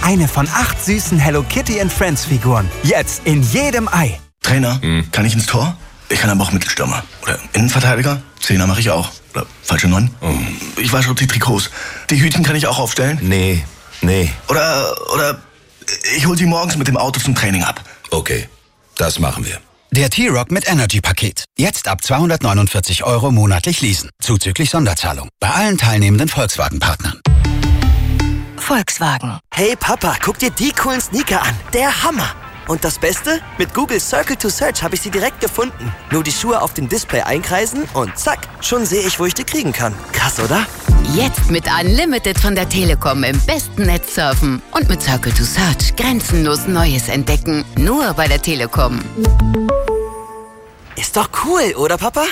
Eine von 8 süßen Hello Kitty and Friends Figuren. Jetzt in jedem Ei. Trainer, kann ich ins Tor? Ich kann aber auch Mittelstürmer. Oder Innenverteidiger. Zehner mache ich auch. Oder falsche 9. Ich wasche die Trikots. Die Hütchen kann ich auch aufstellen? Nee. Oder ich hol sie morgens mit dem Auto zum Training ab. Okay, das machen wir. Der T-Rock mit Energy-Paket. Jetzt ab 249 € monatlich leasen. Zuzüglich Sonderzahlung. Bei allen teilnehmenden Volkswagen-Partnern. Volkswagen. Hey Papa, guck dir die coolen Sneaker an. Der Hammer. Und das Beste? Mit Google Circle to Search habe ich sie direkt gefunden. Nur die Schuhe auf dem Display einkreisen und zack, schon sehe ich, wo ich die kriegen kann. Krass, oder? Jetzt mit Unlimited von der Telekom im besten Netz surfen. Und mit Circle to Search grenzenlos Neues entdecken. Nur bei der Telekom. Ist doch cool, oder Papa?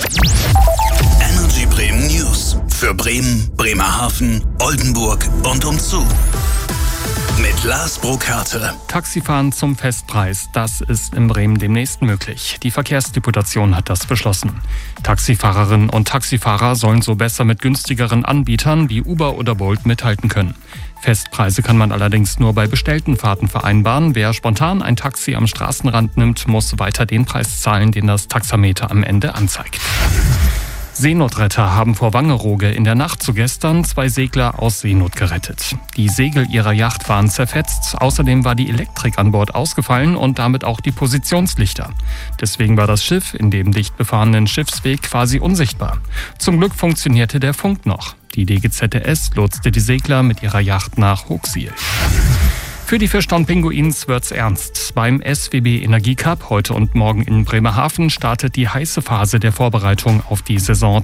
Energy Bremen News. Für Bremen, Bremerhaven, Oldenburg und umzu. Mit Lars Burkhardt. Taxifahren zum Festpreis, das ist in Bremen demnächst möglich. Die Verkehrsdeputation hat das beschlossen. Taxifahrerinnen und Taxifahrer sollen so besser mit günstigeren Anbietern wie Uber oder Bolt mithalten können. Festpreise kann man allerdings nur bei bestellten Fahrten vereinbaren. Wer spontan ein Taxi am Straßenrand nimmt, muss weiter den Preis zahlen, den das Taxameter am Ende anzeigt. Seenotretter haben vor Wangerooge in der Nacht zu gestern 2 Segler aus Seenot gerettet. Die Segel ihrer Yacht waren zerfetzt, außerdem war die Elektrik an Bord ausgefallen und damit auch die Positionslichter. Deswegen war das Schiff in dem dicht befahrenen Schiffsweg quasi unsichtbar. Zum Glück funktionierte der Funk noch. Die DGZS lotste die Segler mit ihrer Yacht nach Hooksiel. Für die Fischtown Pinguins wird's ernst. Beim SWB Energiecup heute und morgen in Bremerhaven startet die heiße Phase der Vorbereitung auf die Saison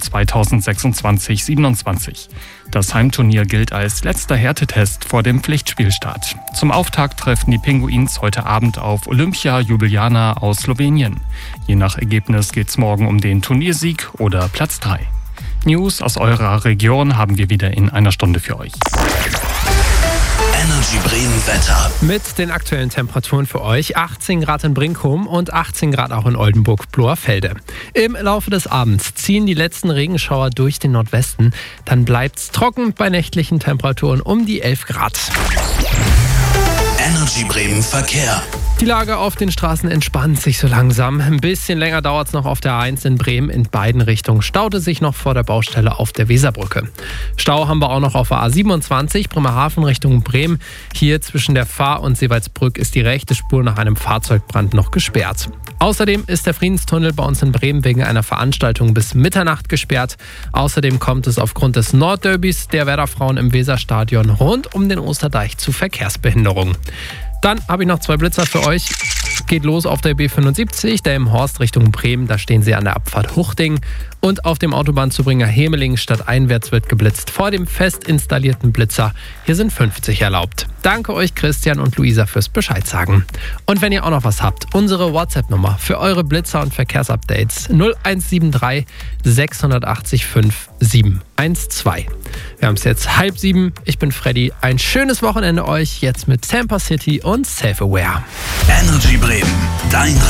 2026/27. Das Heimturnier gilt als letzter Härtetest vor dem Pflichtspielstart. Zum Auftakt treffen die Pinguins heute Abend auf Olympia Ljubljana aus Slowenien. Je nach Ergebnis geht's morgen um den Turniersieg oder Platz 3. News aus eurer Region haben wir wieder in einer Stunde für euch. Energy Bremen Wetter. Mit den aktuellen Temperaturen für euch: 18 Grad in Brinkum und 18 Grad auch in Oldenburg-Bloerfelde. Im Laufe des Abends ziehen die letzten Regenschauer durch den Nordwesten. Dann bleibt's trocken bei nächtlichen Temperaturen um die 11 Grad. Energy Bremen Verkehr. Die Lage auf den Straßen entspannt sich so langsam. Ein bisschen länger dauert es noch auf der A1 in Bremen. In beiden Richtungen staute sich noch vor der Baustelle auf der Weserbrücke. Stau haben wir auch noch auf der A27, Bremerhaven Richtung Bremen. Hier zwischen der Fahr- und Seewaldsbrück ist die rechte Spur nach einem Fahrzeugbrand noch gesperrt. Außerdem ist der Friedenstunnel bei uns in Bremen wegen einer Veranstaltung bis Mitternacht gesperrt. Außerdem kommt es aufgrund des Nordderbys der Werder-Frauen im Weserstadion rund um den Osterdeich zu Verkehrsbehinderungen. Dann habe ich noch 2 Blitzer für euch. Geht los auf der B75, der im Horst Richtung Bremen. Da stehen sie an der Abfahrt Huchting. Und auf dem Autobahnzubringer Hemeling stadteinwärts wird geblitzt vor dem fest installierten Blitzer. Hier sind 50 erlaubt. Danke euch Christian und Luisa fürs Bescheid sagen. Und wenn ihr auch noch was habt, unsere WhatsApp-Nummer für eure Blitzer und Verkehrsupdates 0173 680 5712. Wir haben es jetzt 6:30. Ich bin Freddy. Ein schönes Wochenende euch jetzt mit Tampa City und Self-Aware. Energy Bremen, dein